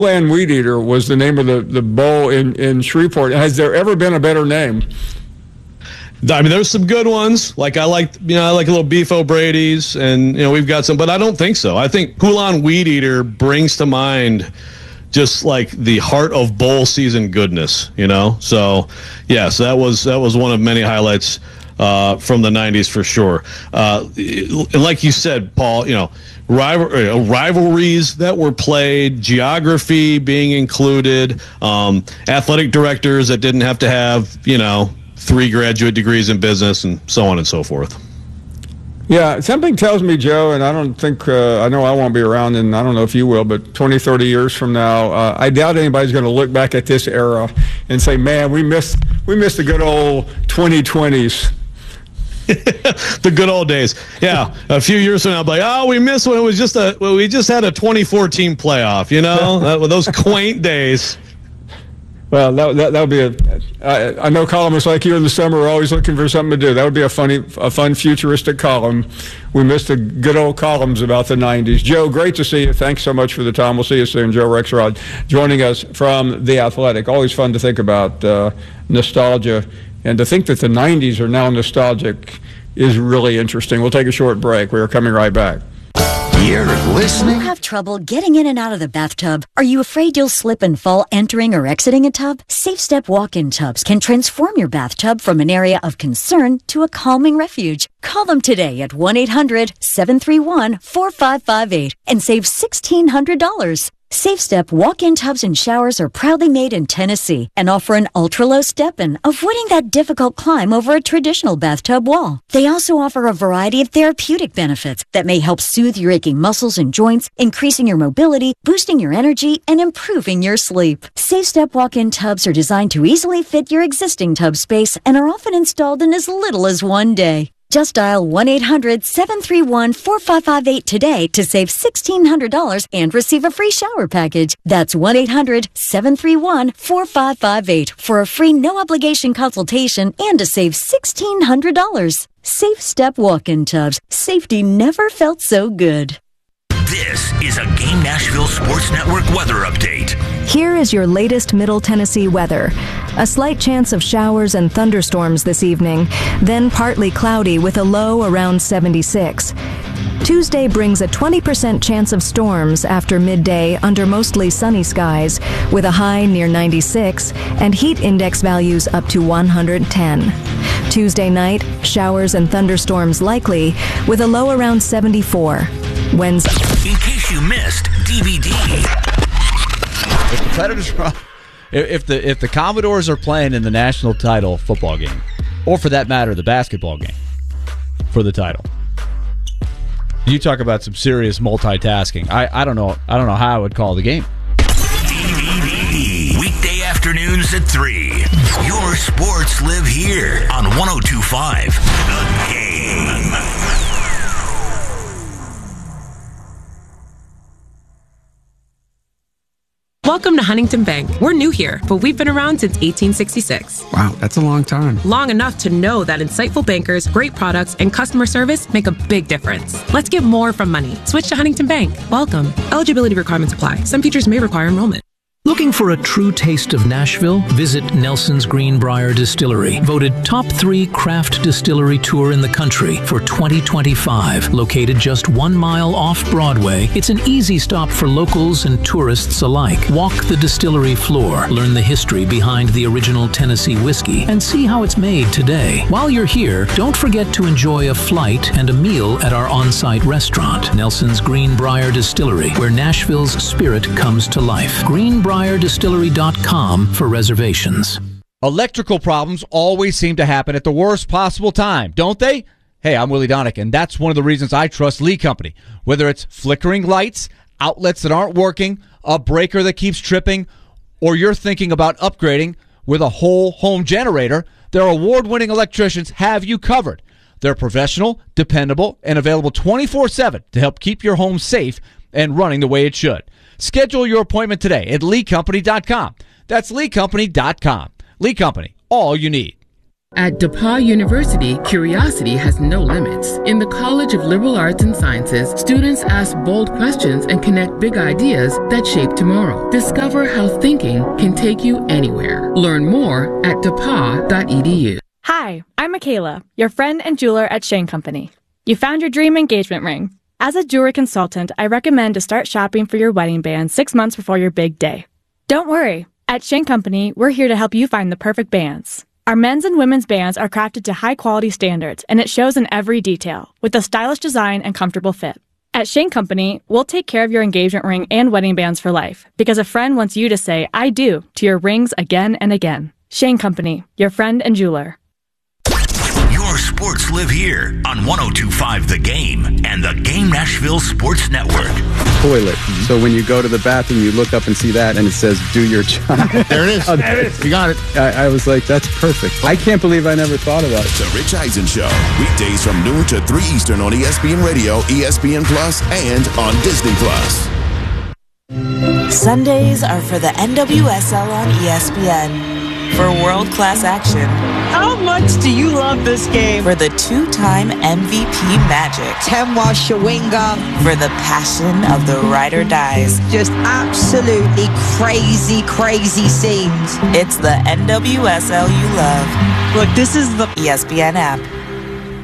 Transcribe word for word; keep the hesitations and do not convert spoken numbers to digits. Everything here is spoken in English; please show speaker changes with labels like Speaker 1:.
Speaker 1: Land Weed Eater was the name of the, the bowl in, in Shreveport. Has there ever been a better name?
Speaker 2: I mean, there's some good ones. Like I like, you know, I like a little Beef O'Brady's, and you know, we've got some, but I don't think so. I think Hulan Weed Eater brings to mind just like the heart of bowl season goodness, you know. So, yes, that was that was one of many highlights uh, from the nineties for sure. Uh, and like you said, Paul, you know, rival, rivalries that were played, geography being included, um, athletic directors that didn't have to have, you know, three graduate degrees in business, and so on and so forth.
Speaker 1: Yeah, something tells me, Joe, and I don't think, uh, I know I won't be around, and I don't know if you will, but twenty, thirty years from now, uh, I doubt anybody's going to look back at this era and say, man, we missed we missed the good old twenty twenties.
Speaker 2: The good old days. Yeah, a few years from now, I'll be like, oh, we missed when it was just a, well, we just had a twenty fourteen playoff, you know, that, those quaint days.
Speaker 1: Well, that that, that would be a. I, I know columnists like you in the summer are always looking for something to do. That would be a funny, a fun, futuristic column. We missed the good old columns about the nineties. Joe, great to see you. Thanks so much for the time. We'll see you soon. Joe Rexrod joining us from The Athletic. Always fun to think about uh, nostalgia, and to think that the nineties are now nostalgic is really interesting. We'll take a short break. We are coming right back.
Speaker 3: You're listening.
Speaker 4: You have trouble getting in and out of the bathtub? Are you afraid you'll slip and fall entering or exiting a tub? Safe Step walk-in tubs can transform your bathtub from an area of concern to a calming refuge. Call them today at one eight hundred, seven three one, four five five eight and save sixteen hundred dollars. Safe Step walk-in tubs and showers are proudly made in Tennessee and offer an ultra-low step-in, avoiding that difficult climb over a traditional bathtub wall. They also offer a variety of therapeutic benefits that may help soothe your aching muscles and joints, increasing your mobility, boosting your energy, and improving your sleep. Safe Step walk-in tubs are designed to easily fit your existing tub space and are often installed in as little as one day. Just dial one eight hundred, seven three one, four five five eight today to save sixteen hundred dollars and receive a free shower package. That's one eight hundred, seven three one, four five five eight for a free no-obligation consultation and to save sixteen hundred dollars. Safe Step walk-in tubs. Safety never felt so good.
Speaker 3: This is a Game Nashville Sports Network weather update.
Speaker 5: Here is your latest Middle Tennessee weather. A slight chance of showers and thunderstorms this evening, then partly cloudy with a low around seventy-six. Tuesday brings a twenty percent chance of storms after midday under mostly sunny skies, with a high near ninety-six and heat index values up to one hundred ten. Tuesday night, showers and thunderstorms likely, with a low around seventy-four. Wednesday.
Speaker 3: In case you missed, D V D.
Speaker 6: If the Predators, if the if the Commodores are playing in the national title football game, or for that matter, the basketball game for the title, you talk about some serious multitasking. I, I don't know I don't know how I would call the game.
Speaker 3: D V D weekday afternoons at three. Your sports live here on one oh two point five The Game.
Speaker 7: Welcome to Huntington Bank. We're new here, but we've been around since eighteen sixty-six.
Speaker 8: Wow, that's a long time.
Speaker 7: Long enough to know that insightful bankers, great products, and customer service make a big difference. Let's get more from money. Switch to Huntington Bank. Welcome. Eligibility requirements apply. Some features may require enrollment.
Speaker 9: Looking for a true taste of Nashville? Visit Nelson's Greenbrier Distillery, voted top three craft distillery tour in the country for twenty twenty-five. Located just one mile off Broadway, it's an easy stop for locals and tourists alike. Walk the distillery floor, learn the history behind the original Tennessee whiskey, and see how it's made today. While you're here, don't forget to enjoy a flight and a meal at our on-site restaurant, Nelson's Greenbrier Distillery, where Nashville's spirit comes to life. Greenbrier Distillery dot com for reservations.
Speaker 6: Electrical problems always seem to happen at the worst possible time, don't they? Hey, I'm Willie Donick, and that's one of the reasons I trust Lee Company. Whether it's flickering lights, outlets that aren't working, a breaker that keeps tripping, or you're thinking about upgrading with a whole home generator, their award-winning electricians have you covered. They're professional, dependable, and available twenty-four seven to help keep your home safe and running the way it should. Schedule your appointment today at Lee Company dot com. That's Lee Company dot com. Lee Company, all you need.
Speaker 7: At DePauw University, curiosity has no limits. In the College of Liberal Arts and Sciences, students ask bold questions and connect big ideas that shape tomorrow. Discover how thinking can take you anywhere. Learn more at depaw dot e d u.
Speaker 8: Hi, I'm Michaela, your friend and jeweler at Shane Company. You found your dream engagement ring. As a jewelry consultant, I recommend to start shopping for your wedding band six months before your big day. Don't worry. At Shane Company, we're here to help you find the perfect bands. Our men's and women's bands are crafted to high-quality standards, and it shows in every detail, with a stylish design and comfortable fit. At Shane Company, we'll take care of your engagement ring and wedding bands for life, because a friend wants you to say, I do, to your rings again and again. Shane Company, your friend and jeweler.
Speaker 3: Your sports live here on one oh two point five The Game and the Game Nashville Sports Network.
Speaker 10: Toilet. So when you go to the bathroom, you look up and see that, and it says, do your job.
Speaker 11: There it is. There it is. You got it.
Speaker 10: I, I was like, that's perfect. I can't believe I never thought about it.
Speaker 12: The Rich Eisen Show. Weekdays from noon to three Eastern on E S P N Radio, E S P N Plus, and on Disney Plus.
Speaker 13: Sundays are for the N W S L on E S P N. For world-class action.
Speaker 14: How much do you love this game?
Speaker 13: For the two-time M V P magic.
Speaker 14: Temwa Shawinga.
Speaker 13: For the passion of the ride or dies.
Speaker 14: Just absolutely crazy, crazy scenes.
Speaker 13: It's the N W S L you love.
Speaker 14: Look, this is the
Speaker 13: E S P N app.